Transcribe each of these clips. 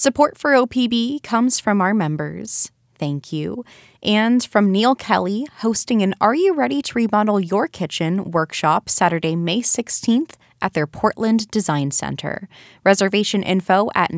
Support for OPB comes from our members. Thank you. And from Neil Kelly, hosting an Are You Ready to Remodel Your Kitchen workshop Saturday, May 16th at their Portland Design Center. Reservation info at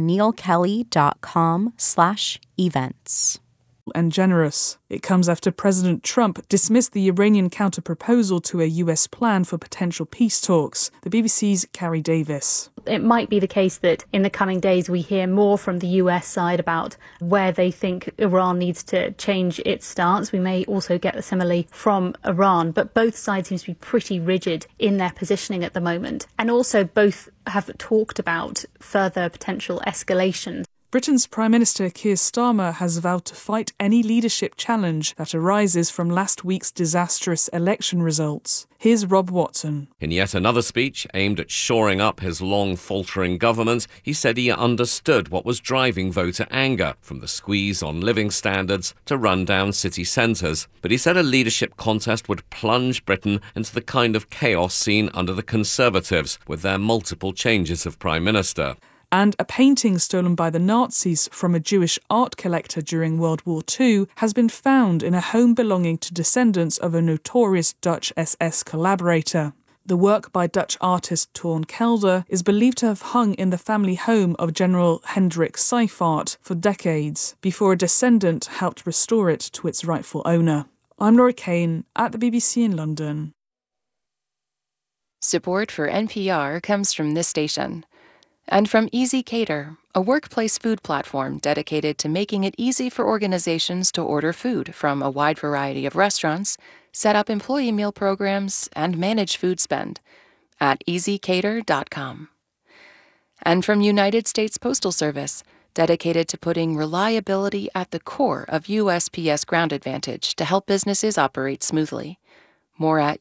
neilkelly.com/events. And generous. It comes after President Trump dismissed the Iranian counter-proposal to a US plan for potential peace talks. The BBC's Carrie Davis. It might be the case that in the coming days we hear more from the US side about where they think Iran needs to change its stance. We may also get similarly from Iran, but both sides seem to be pretty rigid in their positioning at the moment. And also both have talked about further potential escalation. Britain's Prime Minister Keir Starmer has vowed to fight any leadership challenge that arises from last week's disastrous election results. Here's Rob Watson. In yet another speech aimed at shoring up his long faltering government, he said he understood what was driving voter anger, from the squeeze on living standards to run-down city centres. But he said a leadership contest would plunge Britain into the kind of chaos seen under the Conservatives, with their multiple changes of Prime Minister. And a painting stolen by the Nazis from a Jewish art collector during World War II has been found in a home belonging to descendants of a notorious Dutch SS collaborator. The work by Dutch artist Toorn Kelder is believed to have hung in the family home of General Hendrik Seyfarth for decades, before a descendant helped restore it to its rightful owner. I'm Laura Kane at the BBC in London. Support for NPR comes from this station. And from Easy Cater, a workplace food platform dedicated to making it easy for organizations to order food from a wide variety of restaurants, set up employee meal programs, and manage food spend at easycater.com. And from United States Postal Service, dedicated to putting reliability at the core of USPS Ground Advantage to help businesses operate smoothly. More at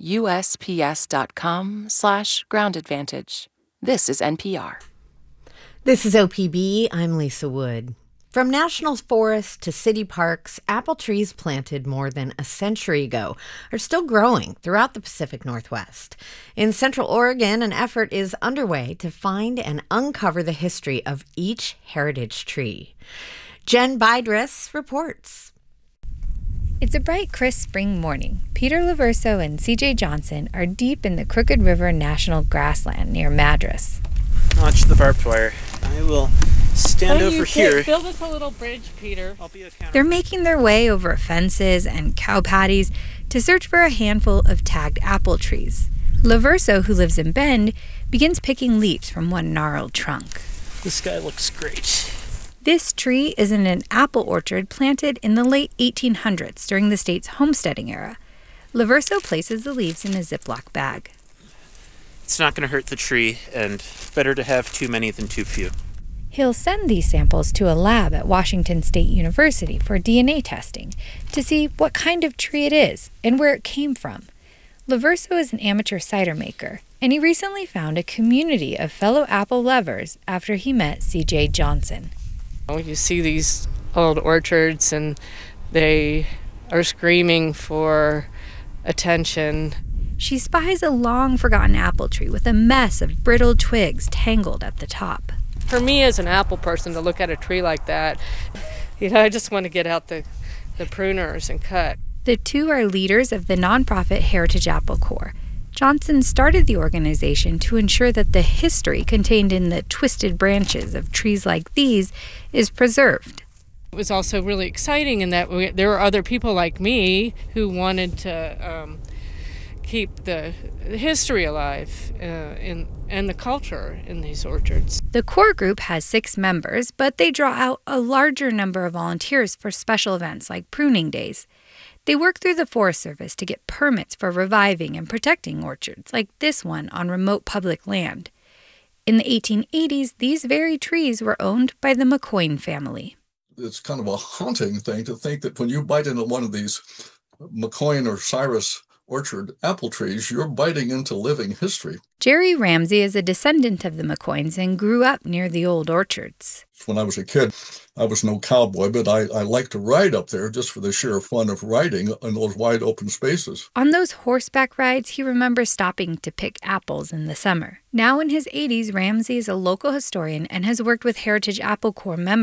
usps.com/groundadvantage. This is NPR. This is OPB. I'm Lisa Wood. From national forests to city parks, apple trees planted more than a century ago are still growing throughout the Pacific Northwest. In Central Oregon, an effort is underway to find and uncover the history of each heritage tree. Jen Bydress reports. It's a bright, crisp spring morning. Peter Laverso and CJ Johnson are deep in the Crooked River National Grassland near Madras. Watch the barbed wire. I will stand over here. Build us a little bridge, Peter. They're making their way over fences and cow patties to search for a handful of tagged apple trees. Laverso, who lives in Bend, begins picking leaves from one gnarled trunk. This guy looks great. This tree is in an apple orchard planted in the late 1800s during the state's homesteading era. Laverso places the leaves in a Ziploc bag. It's not going to hurt the tree, and better to have too many than too few. He'll send these samples to a lab at Washington State University for DNA testing to see what kind of tree it is and where it came from. Laverso is an amateur cider maker, and he recently found a community of fellow apple lovers after he met CJ Johnson. You see these old orchards, and they are screaming for attention. She spies a long-forgotten apple tree with a mess of brittle twigs tangled at the top. For me as an apple person to look at a tree like that, I just want to get out the pruners and cut. The two are leaders of the nonprofit Heritage Apple Corps. Johnson started the organization to ensure that the history contained in the twisted branches of trees like these is preserved. It was also really exciting in that there were other people like me who wanted to keep the history alive and the culture in these orchards. The core group has 6 members, but they draw out a larger number of volunteers for special events like pruning days. They work through the Forest Service to get permits for reviving and protecting orchards, like this one on remote public land. In the 1880s, these very trees were owned by the McCoyne family. It's kind of a haunting thing to think that when you bite into one of these McCoyne or Cyrus orchard apple trees, you're biting into living history. Jerry Ramsey is a descendant of the McCoynes and grew up near the old orchards. When I was a kid, I was no cowboy, but I liked to ride up there just for the sheer fun of riding in those wide open spaces. On those horseback rides, he remembers stopping to pick apples in the summer. Now in his 80s, Ramsey is a local historian and has worked with Heritage Apple Corps members